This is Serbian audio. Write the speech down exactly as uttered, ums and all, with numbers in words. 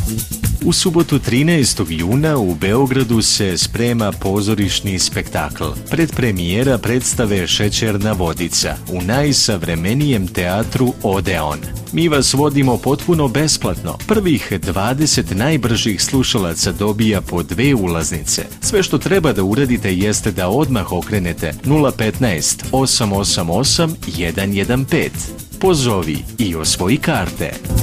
U subotu trinaestog juna u Beogradu se sprema pozorišni spektakl. Predpremijera predstave Šećerna vodica u najsavremenijem teatru Odeon. Mi vas vodimo potpuno besplatno. Prvih dvadeset najbržih slušalaca dobija po dve ulaznice. Sve što treba da uradite jeste da odmah okrenete nula petnaest osam osam osam jedan jedan pet. Pozovi i osvoji karte.